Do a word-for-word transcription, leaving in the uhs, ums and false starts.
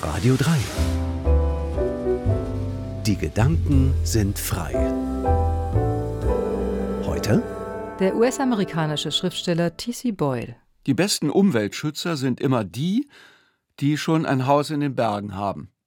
Radio drei. Die Gedanken sind frei. Heute der U S-amerikanische Schriftsteller T C Boyle. Die besten Umweltschützer sind immer die, die schon ein Haus in den Bergen haben.